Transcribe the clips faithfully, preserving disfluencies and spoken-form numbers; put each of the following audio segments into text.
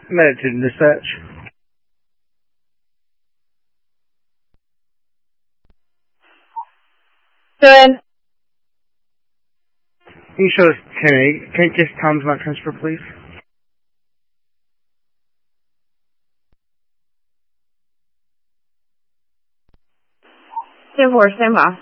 Medic to dispatch. Good. Can you show us ten eight? Can you just Tom's not transfer, please? ten four, stand by.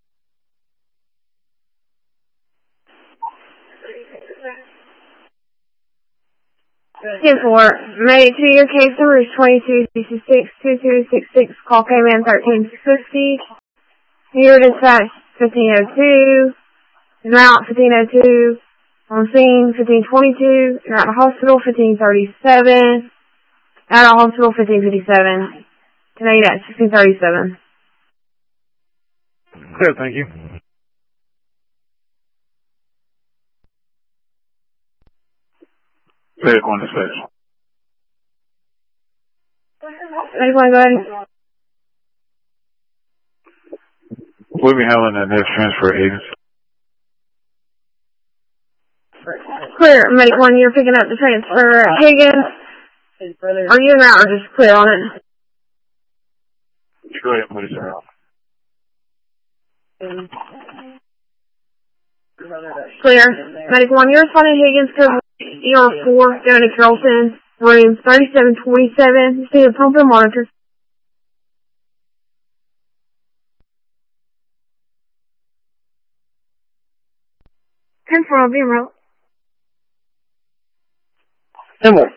ten four, made it to your case number is twenty-two sixty-six, twenty-two sixty-six, call came in thirteen fifty. Here dispatch fifteen oh two, route fifteen oh two, on scene fifteen twenty-two, you're at the hospital fifteen thirty-seven, at the hospital fifteen fifty-seven, tonight at sixteen thirty-seven. Clear, thank you. Medic one dispatch. Medic one, go ahead. We'll be handling the next transfer, Higgins. Clear, medic one, you're picking up the transfer. Higgins, are you in route or just clear on it? You go ahead and put it around. Clear. Medic one, you're responding to Higgins code E R four, going to Carrollton, room thirty-seven twenty-seven. See the pump and monitor. ten four, I'll be in route. ten four.